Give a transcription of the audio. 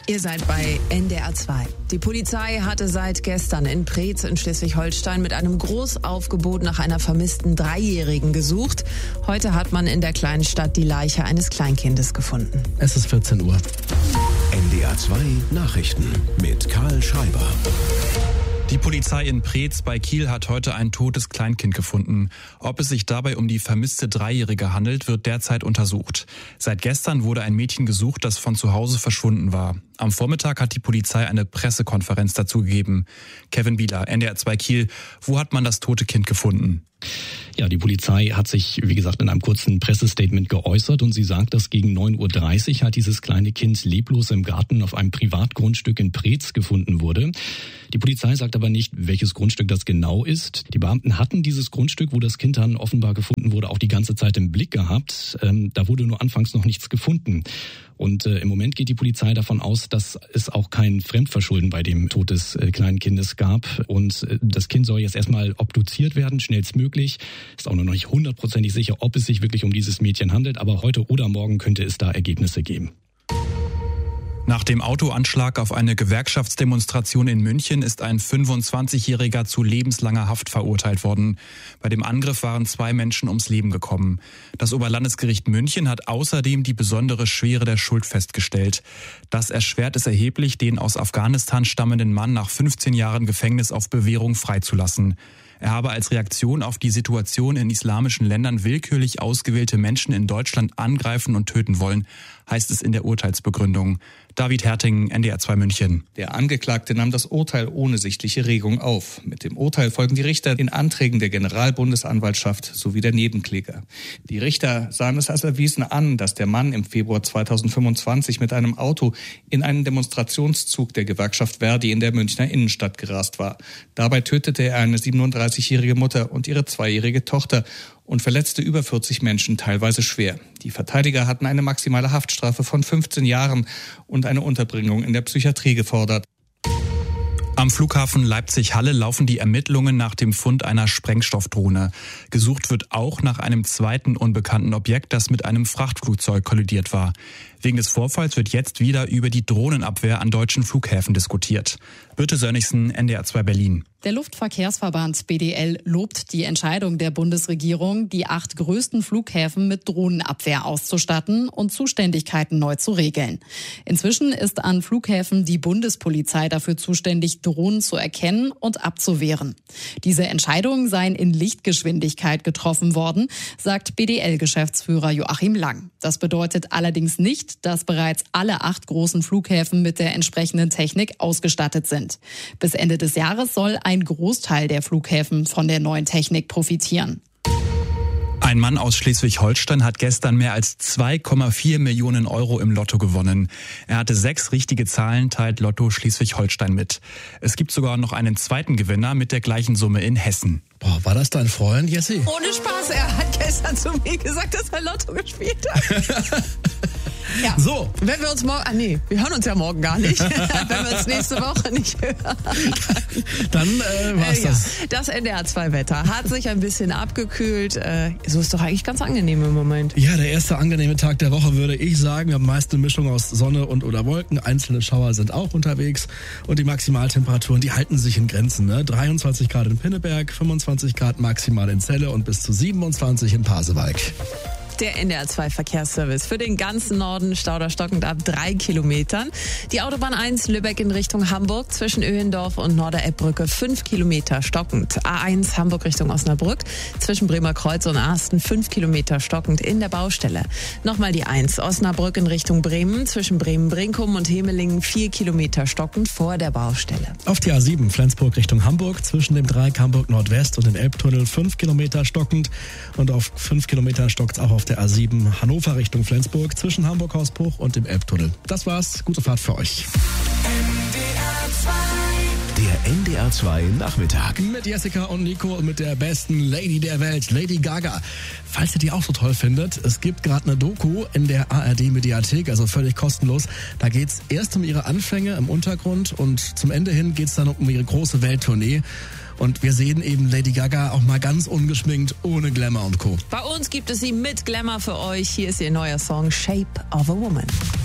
Ihr seid bei NDR 2. Die Polizei hatte seit gestern in Preetz in Schleswig-Holstein mit einem Großaufgebot nach einer vermissten Dreijährigen gesucht. Heute hat man in der kleinen Stadt die Leiche eines Kleinkindes gefunden. Es ist 14 Uhr. NDR 2 Nachrichten mit Karl Schreiber. Die Polizei in Preetz bei Kiel hat heute ein totes Kleinkind gefunden. Ob es sich dabei um die vermisste Dreijährige handelt, wird derzeit untersucht. Seit gestern wurde ein Mädchen gesucht, das von zu Hause verschwunden war. Am Vormittag hat die Polizei eine Pressekonferenz dazu gegeben. Kevin Bieler, NDR 2 Kiel. Wo hat man das tote Kind gefunden? Ja, die Polizei hat sich, wie gesagt, in einem kurzen Pressestatement geäußert und sie sagt, dass gegen 9:30 Uhr hat dieses kleine Kind leblos im Garten auf einem Privatgrundstück in Preetz gefunden wurde. Die Polizei sagt aber nicht, welches Grundstück das genau ist. Die Beamten hatten dieses Grundstück, wo das Kind dann offenbar gefunden wurde, auch die ganze Zeit im Blick gehabt. Da wurde nur anfangs noch nichts gefunden. Und im Moment geht die Polizei davon aus, dass es auch kein Fremdverschulden bei dem Tod des kleinen Kindes gab. Und das Kind soll jetzt erstmal obduziert werden, schnellstmöglich. Ist auch noch nicht hundertprozentig sicher, ob es sich wirklich um dieses Mädchen handelt. Aber heute oder morgen könnte es da Ergebnisse geben. Nach dem Autoanschlag auf eine Gewerkschaftsdemonstration in München ist ein 25-Jähriger zu lebenslanger Haft verurteilt worden. Bei dem Angriff waren 2 Menschen ums Leben gekommen. Das Oberlandesgericht München hat außerdem die besondere Schwere der Schuld festgestellt. Das erschwert es erheblich, den aus Afghanistan stammenden Mann nach 15 Jahren Gefängnis auf Bewährung freizulassen. Er habe als Reaktion auf die Situation in islamischen Ländern willkürlich ausgewählte Menschen in Deutschland angreifen und töten wollen, heißt es in der Urteilsbegründung. David Herting, NDR 2 München. Der Angeklagte nahm das Urteil ohne sichtliche Regung auf. Mit dem Urteil folgen die Richter den Anträgen der Generalbundesanwaltschaft sowie der Nebenkläger. Die Richter sahen es als erwiesen an, dass der Mann im Februar 2025 mit einem Auto in einen Demonstrationszug der Gewerkschaft Verdi in der Münchner Innenstadt gerast war. Dabei tötete er eine 37-jährige Mutter und ihre 2-jährige Tochter und verletzte über 40 Menschen, teilweise schwer. Die Verteidiger hatten eine maximale Haftstrafe von 15 Jahren und eine Unterbringung in der Psychiatrie gefordert. Am Flughafen Leipzig-Halle laufen die Ermittlungen nach dem Fund einer Sprengstoffdrohne. Gesucht wird auch nach einem zweiten unbekannten Objekt, das mit einem Frachtflugzeug kollidiert war. Wegen des Vorfalls wird jetzt wieder über die Drohnenabwehr an deutschen Flughäfen diskutiert. Birte Sönnigsen, NDR 2 Berlin. Der Luftverkehrsverband BDL lobt die Entscheidung der Bundesregierung, die 8 größten Flughäfen mit Drohnenabwehr auszustatten und Zuständigkeiten neu zu regeln. Inzwischen ist an Flughäfen die Bundespolizei dafür zuständig, Drohnen zu erkennen und abzuwehren. Diese Entscheidungen seien in Lichtgeschwindigkeit getroffen worden, sagt BDL-Geschäftsführer Joachim Lang. Das bedeutet allerdings nicht, dass bereits alle 8 großen Flughäfen mit der entsprechenden Technik ausgestattet sind. Bis Ende des Jahres soll ein Großteil der Flughäfen von der neuen Technik profitieren. Ein Mann aus Schleswig-Holstein hat gestern mehr als 2,4 Millionen Euro im Lotto gewonnen. Er hatte 6 richtige Zahlen, teilt Lotto Schleswig-Holstein mit. Es gibt sogar noch einen zweiten Gewinner mit der gleichen Summe in Hessen. Boah, war das dein Freund, Jesse? Ohne Spaß, er hat gestern zu mir gesagt, dass er Lotto gespielt hat. Ja. So. Wenn wir uns morgen, wir hören uns ja morgen gar nicht. Wenn wir uns nächste Woche nicht hören. Dann war's das. Das NDR 2 Wetter hat sich ein bisschen abgekühlt. So ist doch eigentlich ganz angenehm im Moment. Ja, der erste angenehme Tag der Woche, würde ich sagen. Wir haben meist eine Mischung aus Sonne und oder Wolken. Einzelne Schauer sind auch unterwegs. Und die Maximaltemperaturen, die halten sich in Grenzen. Ne? 23 Grad in Pinneberg, 25 Grad maximal in Celle und bis zu 27 in Pasewalk. Der NDR 2 Verkehrsservice für den ganzen Norden, Stauder stockend ab 3 Kilometern. Die Autobahn 1 Lübeck in Richtung Hamburg zwischen Öhendorf und Norder-Epp-Brücke 5 Kilometer stockend. A1 Hamburg Richtung Osnabrück zwischen Bremer Kreuz und Asten 5 Kilometer stockend in der Baustelle. Nochmal die 1 Osnabrück in Richtung Bremen zwischen Bremen-Brinkum und Hemelingen 4 Kilometer stockend vor der Baustelle. Auf die A7 Flensburg Richtung Hamburg zwischen dem Dreieck Hamburg Nordwest und dem Elbtunnel 5 Kilometer stockend und auf 5 Kilometer stockt auch auf der A7 Hannover Richtung Flensburg zwischen Hamburg-Hausbruch und dem Elbtunnel. Das war's. Gute Fahrt für euch. Der NDR 2 Nachmittag. Mit Jessica und Nico und mit der besten Lady der Welt, Lady Gaga. Falls ihr die auch so toll findet, es gibt gerade eine Doku in der ARD-Mediathek, also völlig kostenlos. Da geht's erst um ihre Anfänge im Untergrund und zum Ende hin geht's dann um ihre große Welttournee. Und wir sehen eben Lady Gaga auch mal ganz ungeschminkt, ohne Glamour und Co. Bei uns gibt es sie mit Glamour für euch. Hier ist ihr neuer Song Shape of a Woman.